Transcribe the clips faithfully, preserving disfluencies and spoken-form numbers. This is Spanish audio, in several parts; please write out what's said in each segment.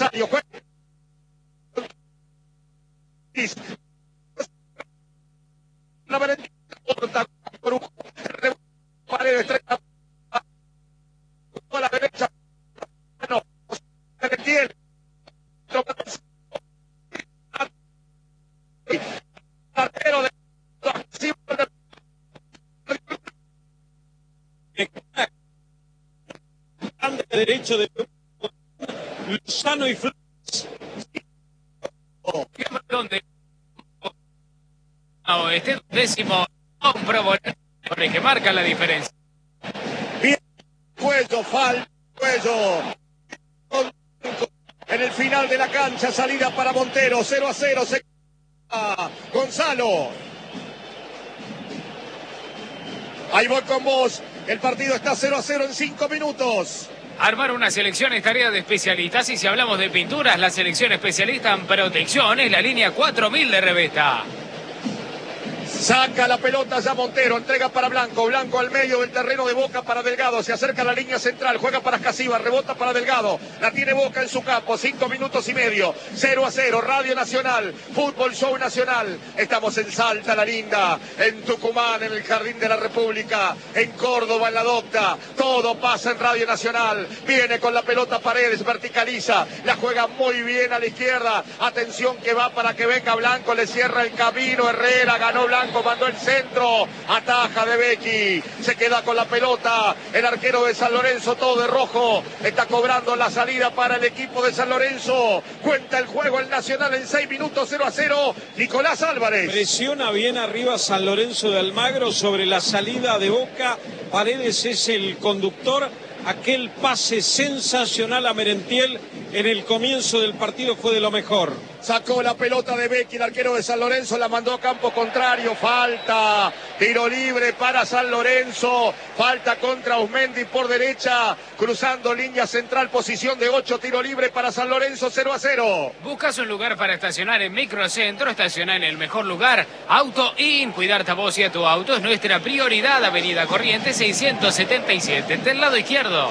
contrario. Juega la Valentina corta por un Paredes, tres a la derecha. No, Merentiel. Arquero de grande derecho de Lozano y Flores. Donde no, este décimo hombro por el que marca la diferencia. Bien, Cuello, falta Cuello. En el final de la cancha, salida para Montero, cero a cero. Se... Gonzalo. Ahí voy con vos. El partido está cero a cero en cinco minutos. Armar una selección es tarea de especialistas y si hablamos de pinturas, la selección especialista en protección es la línea cuatro mil de Revesta. Saca la pelota ya Montero, entrega para Blanco, Blanco al medio del terreno de Boca para Delgado, se acerca a la línea central, juega para Escasiba, rebota para Delgado, la tiene Boca en su campo, cinco minutos y medio, cero a cero, Radio Nacional, Fútbol Show Nacional, estamos en Salta, La Linda, en Tucumán, en el Jardín de la República, en Córdoba, en La Docta, todo pasa en Radio Nacional, viene con la pelota Paredes, verticaliza, la juega muy bien a la izquierda, atención que va para que venga Blanco, le cierra el camino, Herrera, ganó Blanco, mandó el centro, ataja de Becky, se queda con la pelota, el arquero de San Lorenzo, todo de rojo, está cobrando la salida para el equipo de San Lorenzo, cuenta el juego el Nacional en seis minutos, cero a cero, Nicolás Álvarez. Presiona bien arriba San Lorenzo de Almagro sobre la salida de Boca, Paredes es el conductor, aquel pase sensacional a Merentiel en el comienzo del partido fue de lo mejor. Sacó la pelota de Becky, el arquero de San Lorenzo, la mandó a campo contrario, falta, tiro libre para San Lorenzo, falta contra Usmendi por derecha, cruzando línea central, posición de ocho, tiro libre para San Lorenzo, cero a cero. ¿Buscas un lugar para estacionar en Microcentro? Estaciona en el mejor lugar, Auto In, cuidarte a vos y a tu auto es nuestra prioridad, Avenida Corrientes seiscientos setenta y siete, del lado izquierdo.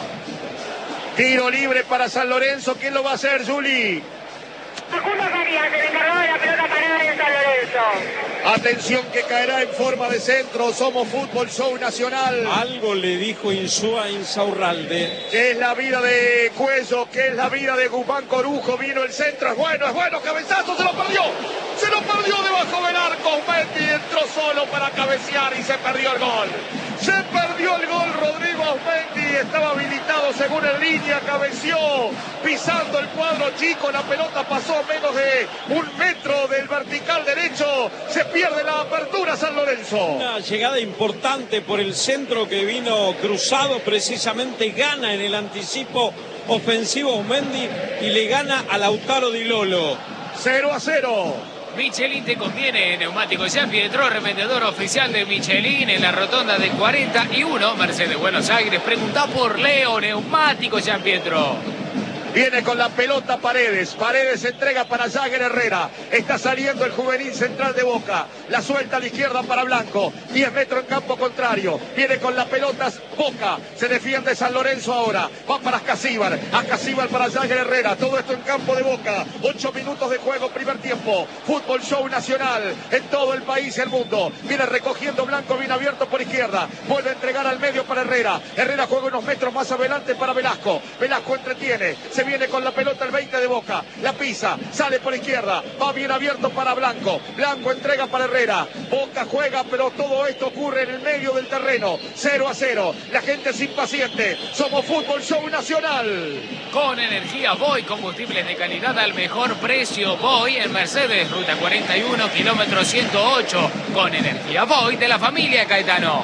Tiro libre para San Lorenzo, ¿quién lo va a hacer, Juli? Facundo Farías, el encargado de la pelota parada de San Lorenzo. Atención que caerá en forma de centro, somos Fútbol Show Nacional. Algo le dijo Insúa a Insaurralde. ¿Qué es la vida de Cuello? ¿Qué es la vida de Guzmán Corujo? Vino el centro, es bueno, es bueno, cabezazo, se lo perdió. Se lo perdió debajo del arco, Mendy entró solo para cabecear y se perdió el gol. Se perdió el gol Rodrigo Ausmendi, estaba habilitado según en línea, cabeció, pisando el cuadro chico, la pelota pasó a menos de un metro del vertical derecho, se pierde la apertura San Lorenzo. Una llegada importante por el centro que vino cruzado, precisamente gana en el anticipo ofensivo Ausmendi y le gana a Lautaro Di Lolo. cero a cero. Michelin te conviene, neumáticos San Pietro, revendedor oficial de Michelin en la rotonda de cuarenta y uno, Mercedes Buenos Aires. Pregunta por Leo, neumáticos San Pietro. Viene con la pelota Paredes, Paredes entrega para Jagger Herrera, está saliendo el juvenil central de Boca, la suelta a la izquierda para Blanco, diez metros en campo contrario, viene con la pelota Boca, se defiende San Lorenzo ahora, va para Ascasíbar, Ascasíbar para Jagger Herrera, todo esto en campo de Boca, ocho minutos de juego, primer tiempo, Fútbol Show Nacional, en todo el país y el mundo, viene recogiendo Blanco, bien abierto por izquierda, vuelve a entregar al medio para Herrera, Herrera juega unos metros más adelante para Velasco, Velasco entretiene, se viene con la pelota el veinte de Boca, la pisa, sale por izquierda, va bien abierto para Blanco, Blanco entrega para Herrera, Boca juega, pero todo esto ocurre en el medio del terreno, cero a cero, la gente es impaciente, somos Fútbol Show Nacional. Con energía Voy, combustibles de calidad al mejor precio, Voy en Mercedes, ruta cuarenta y uno, kilómetro ciento ocho, con energía Voy de la familia Caetano.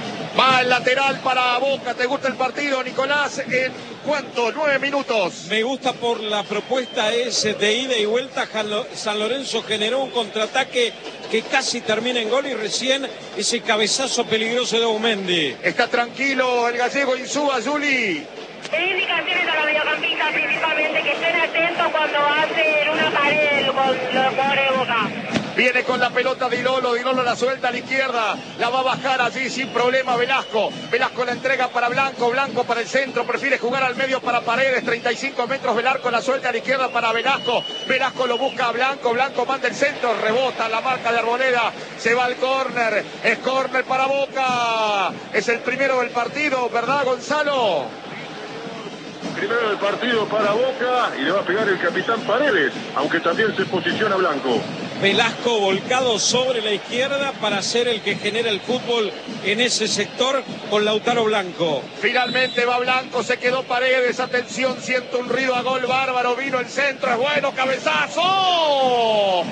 Va el lateral para Boca, ¿te gusta el partido, Nicolás? ¿En cuánto? Nueve minutos. Me gusta por la propuesta ese de ida y vuelta. San Lorenzo generó un contraataque que casi termina en gol y recién ese cabezazo peligroso de Ausmendi. Está tranquilo el gallego Insúa, Juli. Le indicaciones a los mediocampistas principalmente que estén atentos cuando hacen una pared con los jugadores de Boca. Viene con la pelota Dilolo, Dilolo la suelta a la izquierda, la va a bajar allí sin problema Velasco. Velasco la entrega para Blanco, Blanco para el centro, prefiere jugar al medio para Paredes, treinta y cinco metros Velasco, la suelta a la izquierda para Velasco. Velasco lo busca a Blanco, Blanco manda el centro, rebota la marca de Arboleda, se va al córner, es córner para Boca. Es el primero del partido, ¿verdad, Gonzalo? Primero del partido para Boca y le va a pegar el capitán Paredes, aunque también se posiciona Blanco. Velasco volcado sobre la izquierda para ser el que genera el fútbol en ese sector con Lautaro Blanco. Finalmente va Blanco, se quedó Paredes, atención, siento un ruido a gol bárbaro, vino el centro, es bueno, cabezazo,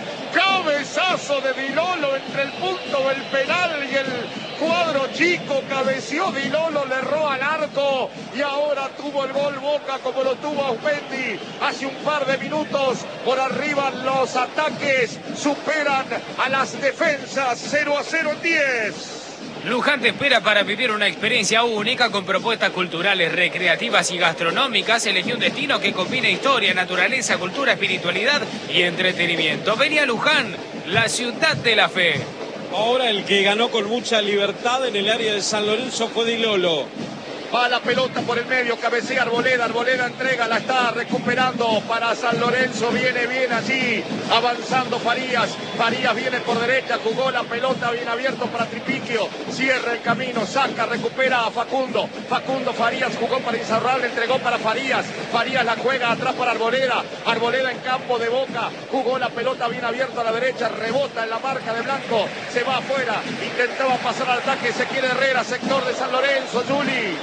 cabezazo de Dilolo entre el punto del penal y el cuadro chico, cabeció Dilolo, le erró al arco y ahora tuvo el gol Boca como lo tuvo Ausmendi hace un par de minutos. Por arriba los ataques superan a las defensas, cero a cero en diez. Luján te espera para vivir una experiencia única con propuestas culturales, recreativas y gastronómicas. Elegí un destino que combina historia, naturaleza, cultura, espiritualidad y entretenimiento. Vení a Luján, la ciudad de la fe. Ahora el que ganó con mucha libertad en el área de San Lorenzo fue Dilolo. Va la pelota por el medio, cabecea Arboleda, Arboleda entrega, la está recuperando para San Lorenzo, viene bien allí, avanzando Farías, Farías viene por derecha, jugó la pelota bien abierto para Tripiquio, cierra el camino, saca, recupera a Facundo, Facundo Farías jugó para Izarralde, entregó para Farías, Farías la juega atrás para Arboleda, Arboleda en campo de Boca, jugó la pelota bien abierta a la derecha, rebota en la marca de Blanco, se va afuera, intentaba pasar al ataque, se quiere Herrera, sector de San Lorenzo, Juli.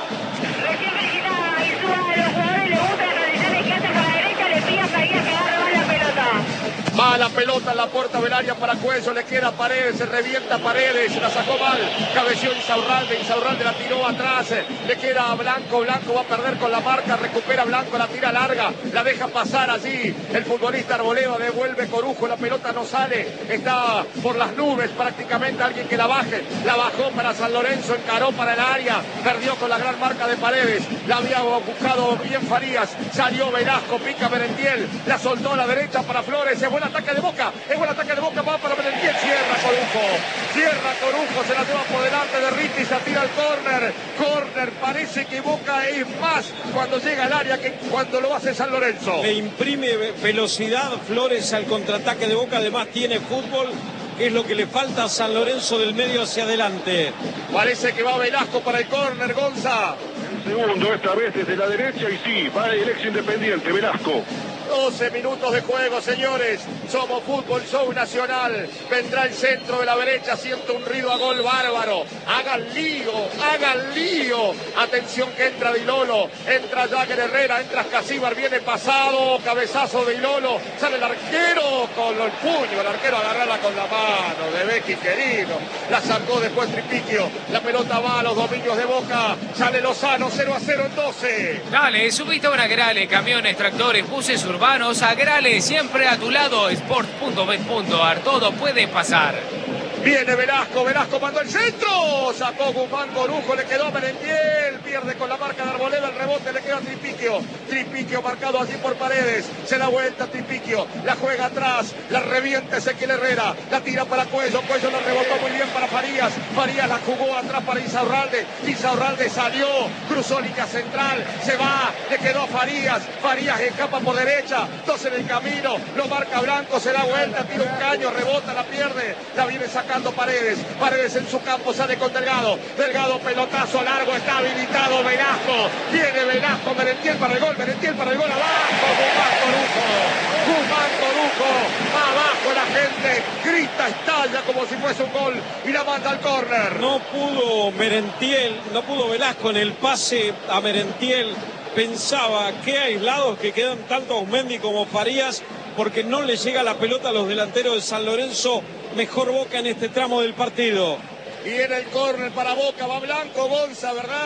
Recién felicitaba a Insúa, a los jugadores le gusta las condiciones que hace por la derecha, le pide a Farías que agarre más la pelota. Va la pelota en la puerta del área para Cuello, le queda Paredes, se revienta Paredes, la sacó mal, cabeció Insaurralde, Insaurralde la tiró atrás, le queda a Blanco, Blanco va a perder con la marca, recupera Blanco, la tira larga, la deja pasar allí, el futbolista Arboleda devuelve Corujo, la pelota no sale, está por las nubes prácticamente, alguien que la baje, la bajó para San Lorenzo, encaró para el área, perdió con la gran marca de Paredes, la había buscado bien Farías, salió Velasco, pica Merentiel, la soltó a la derecha para Flores, es buen ataque de Boca, es buen ataque de Boca, va para Merentiel, cierra Corujo, cierra Corujo, se la lleva por delante de Ritti, se tira al córner, córner, parece que Boca es más cuando llega al área que cuando lo hace San Lorenzo. Le imprime velocidad Flores al contraataque de Boca, además tiene fútbol, que es lo que le falta a San Lorenzo del medio hacia adelante. Parece que va Velasco para el córner, Gonza. Segundo, esta vez desde la derecha y sí, va el ex Independiente, Velasco. doce minutos de juego, señores. Somos Fútbol Show Nacional. Vendrá el centro de la derecha. Siento un ruido a gol bárbaro. Hagan lío, hagan lío. Atención que entra Dilolo. Entra Jagger Herrera. Entra Casíbar. Viene pasado. Cabezazo de Dilolo. Sale el arquero con el puño. El arquero agarrarla con la mano de Becky querido. La sacó después Tripiquio. La pelota va a los dominios de Boca. Sale Lozano. cero a cero en doce. Dale, subiste a una Agrale, camiones, tractores, buses urbanos, Agrale, siempre a tu lado, sport punto bet punto ar, todo puede pasar. Viene Velasco, Velasco mandó el centro, sacó Guzmán Corujo, le quedó a Merentiel, pierde con la marca de Arboleda, el rebote le queda a Tripiquio, Tripiquio marcado allí por Paredes, se da vuelta Tripiquio, la juega atrás, la revienta Ezequiel Herrera, la tira para Cuello, Cuello la rebotó muy bien para Farías, Farías la jugó atrás para Insaurralde, Insaurralde salió, cruzó línea central, se va, le quedó a Farías, Farías escapa por derecha, dos en el camino, lo marca Blanco, se da vuelta, tira un caño, rebota, la pierde, la viene sacando Paredes, Paredes en su campo, sale con Delgado, Delgado pelotazo largo, está habilitado Velasco, viene Velasco, Merentiel para el gol, Merentiel para el gol, abajo, Guzmán Corujo, Guzmán Corujo, abajo la gente, grita, estalla como si fuese un gol y la manda al córner. No pudo Merentiel, no pudo Velasco en el pase a Merentiel, pensaba que aislados que quedan tanto Ausmendi como Farías, porque no le llega la pelota a los delanteros de San Lorenzo. Mejor Boca en este tramo del partido. Y en el córner para Boca va Blanco, Gonza, ¿verdad?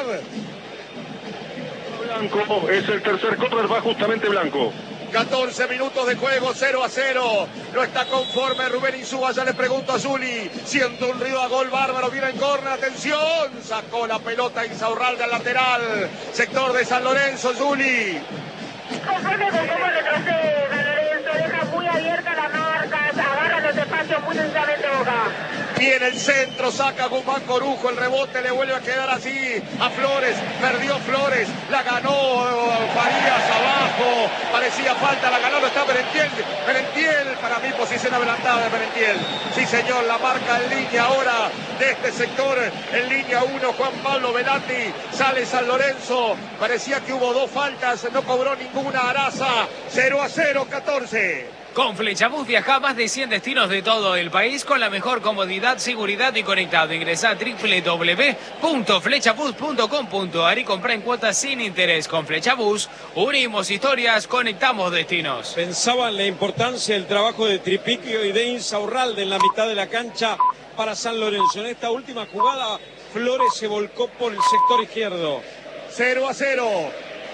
Blanco, es el tercer córner, va justamente Blanco. catorce minutos de juego, cero a cero. No está conforme Rubén Insúa, ya le pregunto a Zuli. Siento un ruido a gol bárbaro, viene en córner, atención. Sacó la pelota Insaurralde al lateral. Sector de San Lorenzo, Zuli. Conforme con cómo retrocede San Lorenzo, deja muy abierta la marca, agarra los espacios espacio muy intensamente Boca. Viene el centro, saca Guzmán Corujo, el rebote le vuelve a quedar así a Flores, perdió Flores, la ganó Farías abajo, parecía falta, la ganó, no está Merentiel, Merentiel, para mí posición adelantada de Merentiel, sí señor, la marca en línea ahora de este sector, en línea uno, Juan Pablo Velati, sale San Lorenzo, parecía que hubo dos faltas, no cobró ninguna Araza, cero a cero, catorce. Con Flechabús viaja a más de cien destinos de todo el país con la mejor comodidad, seguridad y conectado. Ingresa a doble u doble u doble u punto flechabús punto com punto a r y compra en cuotas sin interés. Con Flechabús unimos historias, conectamos destinos. Pensaba en la importancia del trabajo de Tripiquio y de Insaurralde en la mitad de la cancha para San Lorenzo. En esta última jugada, Flores se volcó por el sector izquierdo. cero a cero.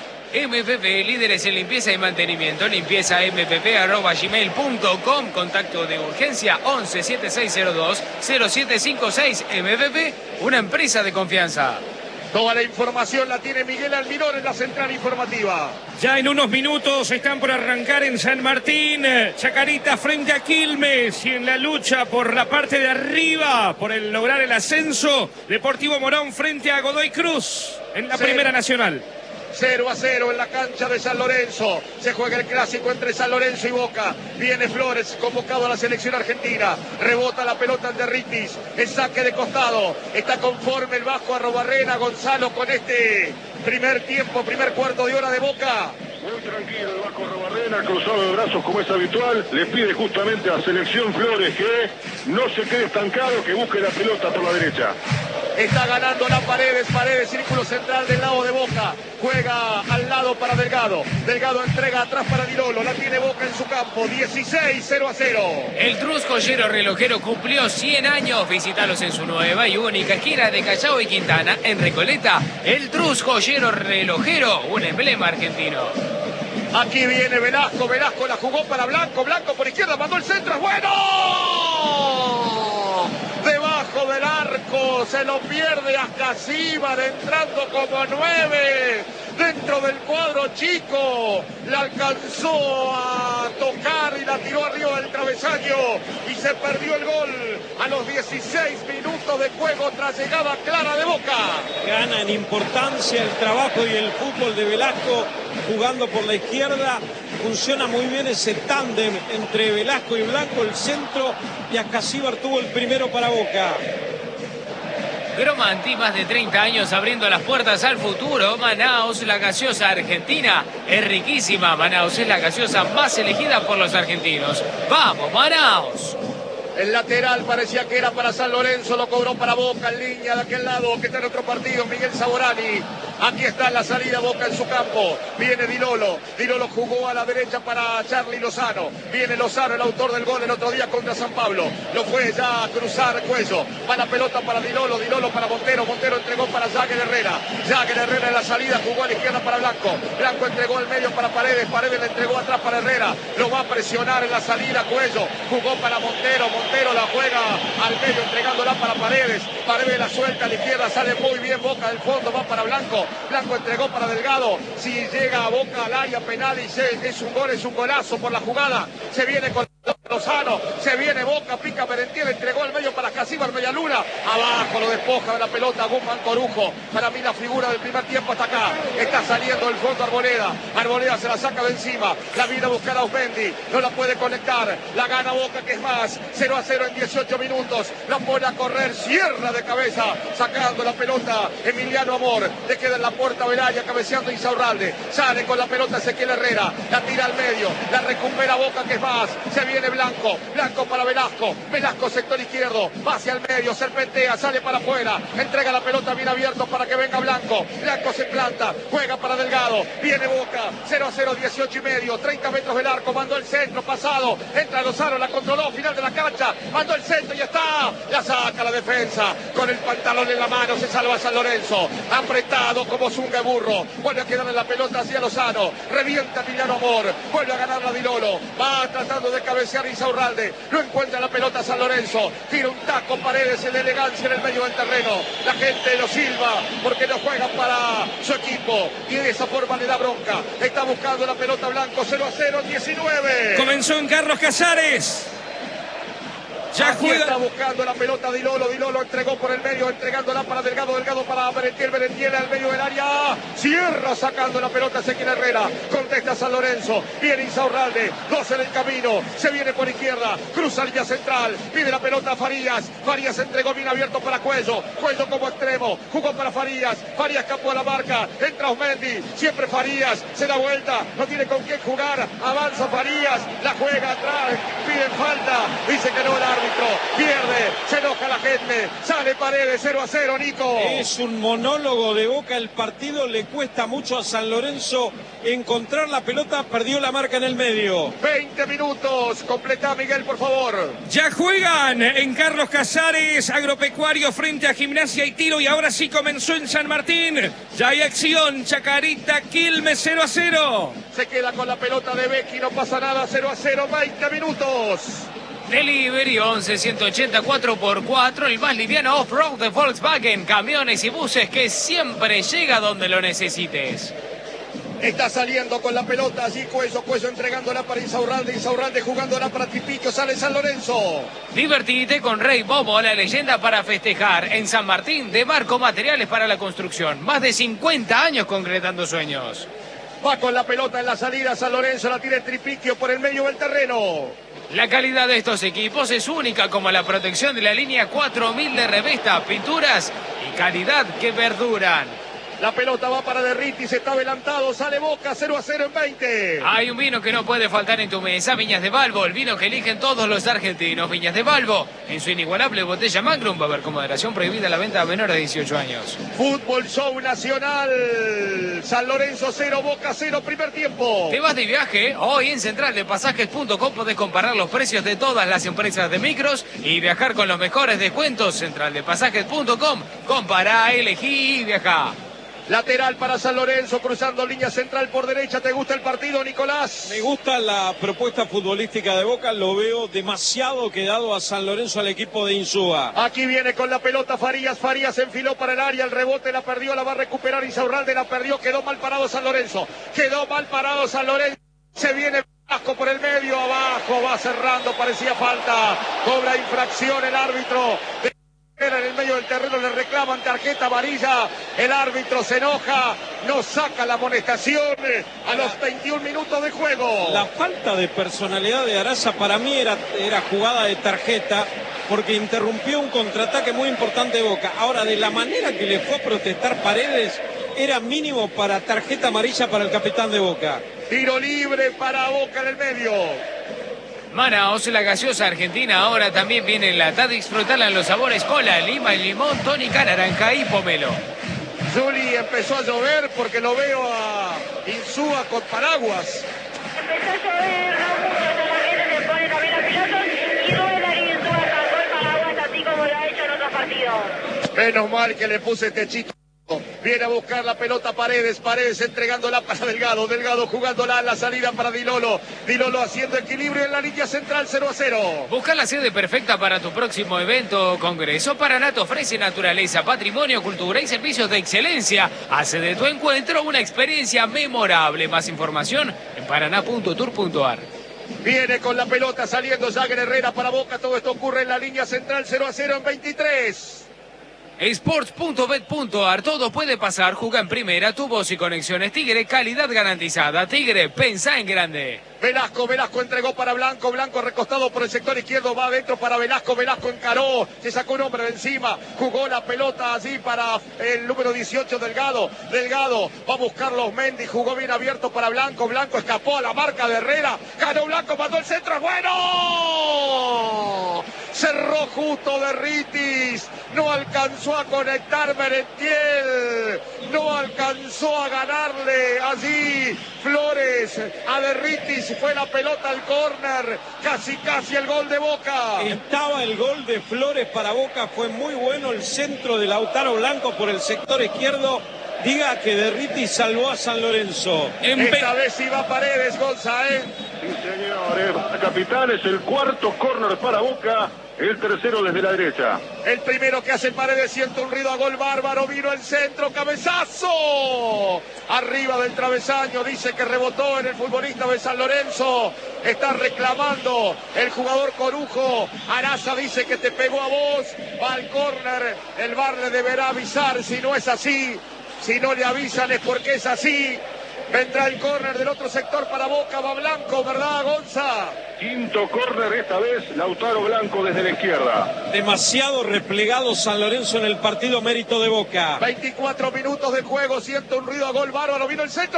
M P P, líderes en limpieza y mantenimiento. Limpieza m p p arroba gmail punto com. Contacto de urgencia once setenta y seis cero dos cero siete cinco seis. M P P, una empresa de confianza. Toda la información la tiene Miguel Almirón en la central informativa. Ya en unos minutos están por arrancar en San Martín, Chacarita frente a Quilmes, y en la lucha por la parte de arriba, por el lograr el ascenso, Deportivo Morón frente a Godoy Cruz en la Sí. Primera Nacional. cero a cero en la cancha de San Lorenzo. Se juega el clásico entre San Lorenzo y Boca. Viene Flores, convocado a la selección argentina. Rebota la pelota en Derritis. El saque de costado. Está conforme el Vasco Arrobarrena, Gonzalo, con este primer tiempo, primer cuarto de hora de Boca. Muy tranquilo el Vasco Arrobarrena, cruzado de brazos como es habitual. Le pide justamente a Selección Flores que no se quede estancado, que busque la pelota por la derecha. Está ganando la Paredes, Paredes, círculo central del lado de Boca. Juega al lado para Delgado. Delgado entrega atrás para Dirolo. La tiene Boca en su campo. dieciséis cero a cero. El Trus Joyero Relojero cumplió cien años. Visítalos en su nueva y única esquina de Callao y Quintana, en Recoleta. El Trus Joyero Relojero, un emblema argentino. Aquí viene Velasco. Velasco la jugó para Blanco. Blanco por izquierda mandó el centro. ¡Es bueno! Debajo del arco, se lo pierde Ascasíbar, entrando como nueve, dentro del cuadro chico, la alcanzó a tocar y la tiró arriba del travesaño y se perdió el gol a los dieciséis minutos de juego tras llegada clara de Boca. Gana en importancia el trabajo y el fútbol de Velasco jugando por la izquierda. Funciona muy bien ese tándem entre Velasco y Blanco, el centro, y Ascasíbar tuvo el primero para Boca. Gromanti, más de treinta años abriendo las puertas al futuro. Manaos, la gaseosa argentina, es riquísima. Manaos es la gaseosa más elegida por los argentinos. ¡Vamos, Manaos! El lateral parecía que era para San Lorenzo, lo cobró para Boca en línea de aquel lado, que está en otro partido, Miguel Saborani. Aquí está la salida, Boca en su campo. Viene Dilolo, Dilolo jugó a la derecha para Charly Lozano. Viene Lozano, el autor del gol el otro día contra San Pablo. Lo fue ya a cruzar Cuello. Va la pelota para Dilolo, Dilolo para Montero, Montero entregó para Jagger Herrera. Jagger Herrera en la salida, jugó a la izquierda para Blanco. Blanco entregó al medio para Paredes, Paredes le entregó atrás para Herrera. Lo va a presionar en la salida Cuello. Jugó para Montero, Montero la juega al medio entregándola para Paredes. Paredes la suelta a la izquierda, sale muy bien Boca del fondo, va para Blanco. Blanco entregó para Delgado. Si llega a Boca al área penal y se, es un gol, es un golazo por la jugada. Se viene con Lozano, se viene Boca, pica Merentiel, entregó al medio para Ascasíbar, Medialuna. Abajo lo despoja de la pelota Guzmán Corujo. Para mí la figura del primer tiempo hasta acá. Está saliendo el fondo Arboleda. Arboleda se la saca de encima. La viene a buscar a Osmendi. No la puede conectar. La gana Boca, que es más. cero a cero en dieciocho minutos. La pone a correr. Cierra de cabeza. Sacando la pelota Emiliano Amor. Le queda en la puerta Belaya, cabeceando Insaurralde. Sale con la pelota Ezequiel Herrera. La tira al medio. La recupera Boca, que es más. Se viene Blanco. Blanco para Velasco. Velasco sector izquierdo. Va hacia el medio. Serpentea. Sale para afuera. Entrega la pelota bien abierto para que venga Blanco. Blanco se planta. Juega para Delgado. Viene Boca. cero a cero, dieciocho y medio. treinta metros del arco. Mandó el centro. Pasado. Entra Lozano. La controló. Final de la cancha. Mandó el centro y está. La saca la defensa. Con el pantalón en la mano. Se salva San Lorenzo. Apretado como zunga de burro. Vuelve a quedarle la pelota hacia Lozano. Revienta Emiliano Amor. Vuelve a ganar la Dilolo. Va tratando de cabecear Insaurralde. No encuentra la pelota San Lorenzo. Tira un taco Paredes en elegancia en el medio del terreno. La gente lo silba porque no juega para su equipo. Y de esa forma le da bronca. Está buscando la pelota Blanco. cero a cero, diecinueve. Comenzó en Carlos Casares. Ya Aquí juega. está buscando la pelota Di Lolo. Di Lolo entregó por el medio, entregándola para Delgado. Delgado para Merentiel. Merentiel al medio del área. Cierra sacando la pelota Ezequiel Herrera. Contesta San Lorenzo. Viene Insaurralde. Dos en el camino. Se viene por izquierda. Cruza línea central. Pide la pelota a Farías. Farías entregó bien abierto para Cuello. Cuello como extremo. Jugó para Farías. Farías capó a la marca. Entra Osmendi. Siempre Farías. Se da vuelta. No tiene con quién jugar. Avanza Farías. La juega atrás. Piden falta. Dice que no el árbitro. Pierde. Se enoja la gente. Sale Paredes. cero a cero, Nico. Es un monólogo de Boca el partido. Le cuesta mucho a San Lorenzo encontrar la pelota. Perdió la marca en el medio. veinte minutos. Completa, Miguel, por favor. Ya juegan en Carlos Casares, Agropecuario frente a Gimnasia y Tiro, y ahora sí comenzó en San Martín. Ya hay acción, Chacarita, Quilmes, cero a cero. Se queda con la pelota de Becky, no pasa nada, cero a cero, veinte minutos. Delivery once ciento ochenta cuatro por cuatro, el más liviano off-road de Volkswagen, camiones y buses que siempre llega donde lo necesites. Está saliendo con la pelota allí Cuello, Cuello entregándola para Insaurralde, Insaurralde jugándola para Tripicho, sale San Lorenzo. Divertite con Rey Bobo, la leyenda para festejar. En San Martín, de Marco Materiales para la Construcción. Más de cincuenta años concretando sueños. Va con la pelota en la salida San Lorenzo, la tiene Tripiquio por el medio del terreno. La calidad de estos equipos es única, como la protección de la línea cuatro mil de Revesta, pinturas y calidad que perduran. La pelota va para Derriti, se está adelantado, sale Boca, cero a cero en veinte. Hay un vino que no puede faltar en tu mesa, Viñas de Balbo, el vino que eligen todos los argentinos. Viñas de Balbo, en su inigualable botella Magnum, va a haber con moderación prohibida la venta a menores de dieciocho años. Fútbol Show Nacional, San Lorenzo cero, Boca cero, primer tiempo. ¿Te vas de viaje? Hoy en central de pasajes punto com podés comparar los precios de todas las empresas de micros y viajar con los mejores descuentos. central de pasajes punto com, compará, elegí y viajá. Lateral para San Lorenzo, cruzando línea central por derecha. ¿Te gusta el partido, Nicolás? Me gusta la propuesta futbolística de Boca. Lo veo demasiado quedado a San Lorenzo, al equipo de Insúa. Aquí viene con la pelota Farías. Farías enfiló para el área. El rebote la perdió, la va a recuperar Insaurralde. La perdió, quedó mal parado San Lorenzo. Quedó mal parado San Lorenzo. Se viene Velasco por el medio, abajo. Va cerrando, parecía falta. Cobra infracción el árbitro. En el medio del terreno le reclaman tarjeta amarilla, el árbitro se enoja, no saca la amonestación a los veintiún minutos de juego. La falta de personalidad de Araza para mí era, era jugada de tarjeta, porque interrumpió un contraataque muy importante de Boca. Ahora, de la manera que le fue a protestar Paredes, era mínimo para tarjeta amarilla para el capitán de Boca. Tiro libre para Boca en el medio. Manaos, la gaseosa argentina, ahora también viene enlatada. Disfrutarla en los sabores cola, lima y limón, tónica, naranja y pomelo. Juli, empezó a llover porque lo veo a Insúa con paraguas. Empezó a llover, no mucho, hasta la gente se pone también los pilotos y duela y Insúa sacó el paraguas así como lo ha hecho en otros partidos. Menos mal que le puse techito. Viene a buscar la pelota Paredes, Paredes entregándola para Delgado, Delgado jugándola a la salida para Di Lolo, Di Lolo haciendo equilibrio en la línea central, cero a cero. Busca la sede perfecta para tu próximo evento o congreso. Paraná te ofrece naturaleza, patrimonio, cultura y servicios de excelencia. Hace de tu encuentro una experiencia memorable. Más información en paraná punto tour punto ar. Viene con la pelota saliendo Jagger Herrera para Boca, todo esto ocurre en la línea central, cero a cero en veintitrés. Sports punto bet punto ar, todo puede pasar, juega en primera, tu voz y conexiones Tigre, calidad garantizada. Tigre, pensá en grande. Velasco, Velasco entregó para Blanco, Blanco recostado por el sector izquierdo, va adentro para Velasco, Velasco encaró, se sacó un hombre de encima, jugó la pelota allí para el número dieciocho Delgado, Delgado va a buscar los Mendy, jugó bien abierto para Blanco, Blanco escapó a la marca de Herrera, ganó Blanco, mandó el centro, ¡es bueno! Cerró justo Derritis, no alcanzó a conectar Merentiel, no alcanzó a ganarle allí Flores a Derritis, fue la pelota al córner, casi casi el gol de Boca. Estaba el gol de Flores para Boca, fue muy bueno el centro de Lautaro Blanco por el sector izquierdo. Diga que Derritis salvó a San Lorenzo. Esta vez iba Paredes, Gonza, ¿eh? Sí, señores, capitán, es el cuarto córner para Boca, el tercero desde la derecha. El primero que hace Paredes, siente un ruido a gol bárbaro, vino el centro, cabezazo. Arriba del travesaño, dice que rebotó en el futbolista de San Lorenzo. está reclamando el jugador Corujo. Araza dice que te pegó a vos, va al córner, el V A R le deberá avisar si no es así, si no le avisan es porque es así. Vendrá el córner del otro sector para Boca, va Blanco, ¿verdad, Gonza? Quinto córner, esta vez Lautaro Blanco desde la izquierda. Demasiado replegado San Lorenzo en el partido, mérito de Boca. veinticuatro minutos de juego, siento un ruido a gol bárbaro, vino el centro,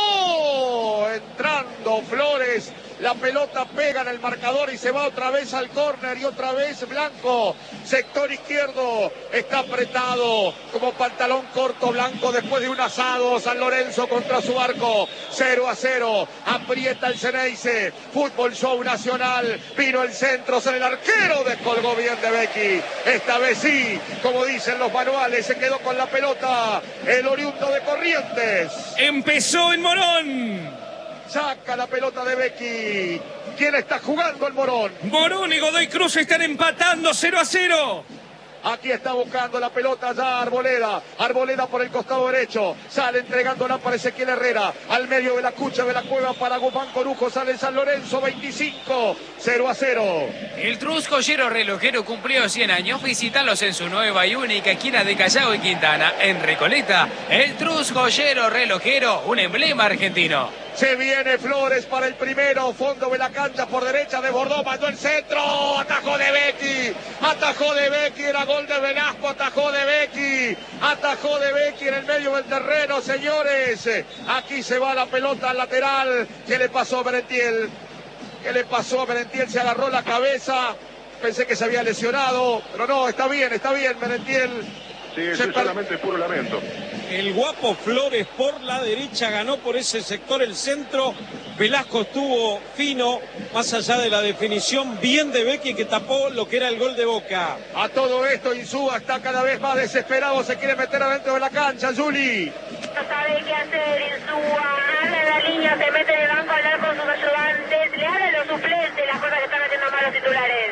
remató, entrando Flores, la pelota pega en el marcador y se va otra vez al córner y otra vez Blanco, sector izquierdo, está apretado como pantalón corto Blanco después de un asado, San Lorenzo contra su arco, cero a cero, aprieta el Ceneice, fútbol show nacional, vino el centro, se el arquero descolgó bien de Becky, esta vez sí, como dicen los manuales, se quedó con la pelota el oriundo de Corrientes. Empezó en Morón. Saca la pelota de Becky. ¿Quién está jugando el Morón? Morón y Godoy Cruz están empatando cero a cero. Aquí está buscando la pelota ya Arboleda. Arboleda por el costado derecho. Sale entregándola para Ezequiel Herrera. Al medio de la cucha de la cueva para Guzmán Corujo. Sale San Lorenzo veinticinco. cero a cero. El Truscollero relojero cumplió cien años. Visítalos en su nueva y única esquina de Callao y Quintana. En Recoleta. El Truscollero relojero. Un emblema argentino. Se viene Flores para el primero, fondo de la cancha por derecha, desbordó, mandó el centro, atajó de Becky, atajó de Becky, era gol de Velasco, atajó de Becky, atajó de Becky en el medio del terreno, señores. Aquí se va la pelota al lateral. ¿Qué le pasó a Merentiel? ¿Qué le pasó a Merentiel? Se agarró la cabeza, pensé que se había lesionado, pero no, está bien, está bien Merentiel. Sí, eso es solamente puro lamento. El guapo Flores por la derecha ganó por ese sector el centro. Velasco estuvo fino, más allá de la definición, bien de Becky que tapó lo que era el gol de Boca. A todo esto Insúa está cada vez más desesperado, se quiere meter adentro de la cancha, Juli. No sabe qué hacer Insúa, habla la línea, se mete en el banco a hablar con sus ayudantes, le habla a los suplentes, las cosas que están haciendo mal los titulares.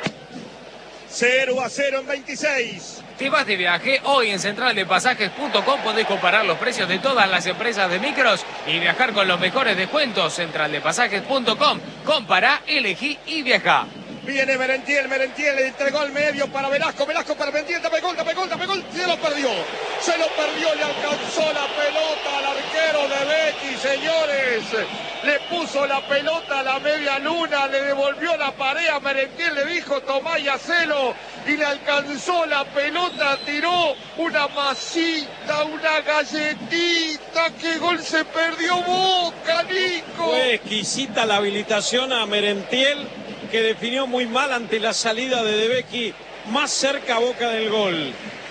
cero a cero en veintiséis. Te vas de viaje, hoy en central de pasajes punto com podés comparar los precios de todas las empresas de micros y viajar con los mejores descuentos. central de pasajes punto com, compará, elegí y viajá. Viene Merentiel, Merentiel le entregó al medio para Velasco, Velasco para Merentiel, dame gol, dame gol, dame gol, se lo perdió, se lo perdió, le alcanzó la pelota al arquero de Becky, señores, le puso la pelota a la media luna, le devolvió la pared a Merentiel, le dijo tomá y hacelo, y le alcanzó la pelota, tiró una masita, una galletita, qué gol se perdió Boca, Nico. Fue exquisita la habilitación a Merentiel, que definió muy mal ante la salida de De Becky, más cerca a Boca del gol.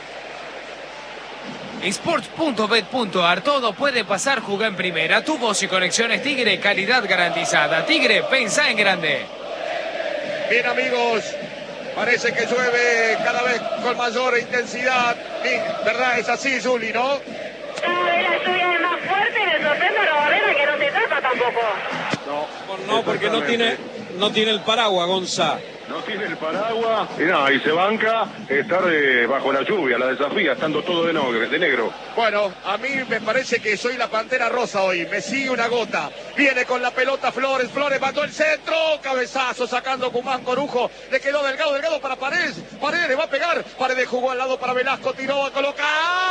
Sports punto bet punto ar, todo puede pasar, jugá en primera. Tu voz y conexiones Tigre, calidad garantizada. Tigre, pensá en grande. Bien amigos, parece que llueve cada vez con mayor intensidad. Sí, ¿verdad? Es así, Juli, ¿no? Cada vez la lluvia es más fuerte, le sorprende a Rodríguez que no se tapa tampoco. No, no porque no tiene, no tiene el paraguas, Gonza. No tiene el paraguas y nada, y se banca estar eh, bajo la lluvia, la desafía, estando todo de, no, de negro. Bueno, a mí me parece que soy la pantera rosa hoy, me sigue una gota. Viene con la pelota Flores, Flores mató el centro, cabezazo sacando Guzmán Corujo, le quedó Delgado, Delgado para Paredes, Paredes le va a pegar, Paredes jugó al lado para Velasco, tiró a colocar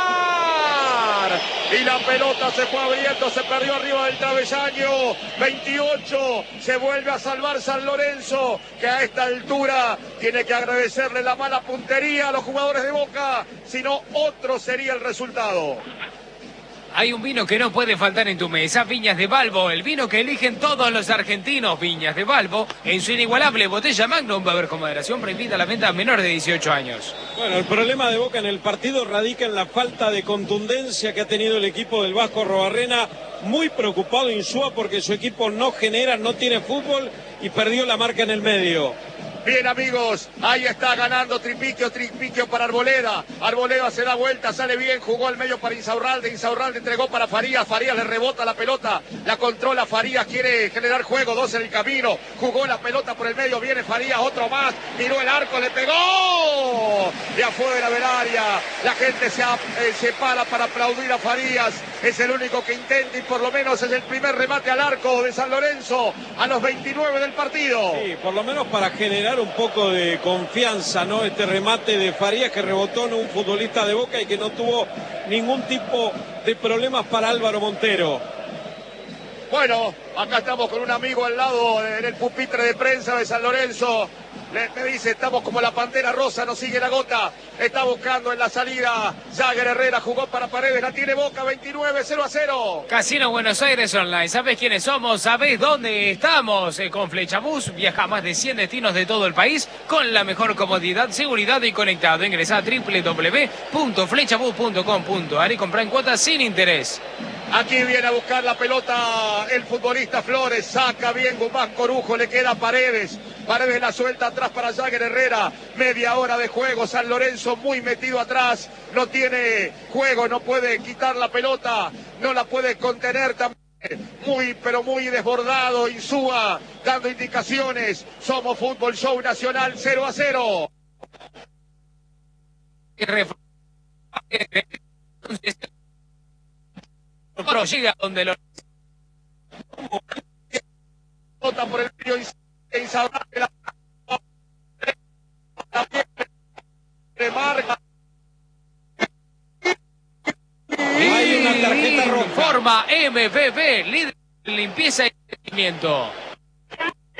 y la pelota se fue abriendo, se perdió arriba del travesaño. Veintiocho, se vuelve a salvar San Lorenzo, que a esta altura tiene que agradecerle la mala puntería a los jugadores de Boca, si no otro sería el resultado. Hay un vino que no puede faltar en tu mesa, Viñas de Balbo, el vino que eligen todos los argentinos. Viñas de Balbo, en su inigualable botella Magnum, va a haber con moderación, prohibida la venta a menores de dieciocho años. Bueno, el problema de Boca en el partido radica en la falta de contundencia que ha tenido el equipo del Vasco Arrobarrena. Muy preocupado Insúa porque su equipo no genera, no tiene fútbol y perdió la marca en el medio. Bien, amigos, ahí está ganando Tripiquio, Tripiquio para Arboleda. Arboleda se da vuelta, sale bien, jugó al medio para Insaurralde. Insaurralde entregó para Farías. Farías le rebota la pelota, la controla Farías, quiere generar juego, dos en el camino. Jugó la pelota por el medio, viene Farías, otro más. Miró el arco, le pegó. De afuera del área. La gente se, eh, se para para aplaudir a Farías. Es el único que intenta y por lo menos es el primer remate al arco de San Lorenzo a los veintinueve del partido. Sí, por lo menos para generar un poco de confianza, ¿no? Este remate de Farías que rebotó en un futbolista de Boca y que no tuvo ningún tipo de problemas para Álvaro Montero. Bueno, acá estamos con un amigo al lado en el pupitre de prensa de San Lorenzo. Le, me dice, estamos como la Pantera Rosa, nos sigue la gota. Está buscando en la salida. Jagger Herrera jugó para Paredes, la tiene Boca, veintinueve, cero a cero. Casino Buenos Aires Online. ¿Sabés quiénes somos? ¿Sabés dónde estamos? Eh, con Flechabús viaja a más de cien destinos de todo el país con la mejor comodidad, seguridad y conectado. Ingresá a doble u doble u doble u punto flechabús punto com punto a r y comprá en cuotas sin interés. Aquí viene a buscar la pelota el futbolista Flores, saca bien Guzmán Corujo, le queda Paredes, Paredes la suelta atrás para Jagger Herrera, media hora de juego, San Lorenzo muy metido atrás, no tiene juego, no puede quitar la pelota, no la puede contener también. Muy, pero muy desbordado, Insúa, dando indicaciones, somos Fútbol Show Nacional, cero a cero. Pero llega donde lo... Nota por el medio Insaurralde, la... de marca. Hay una tarjeta roja. Forma M V P, líder de limpieza y mantenimiento.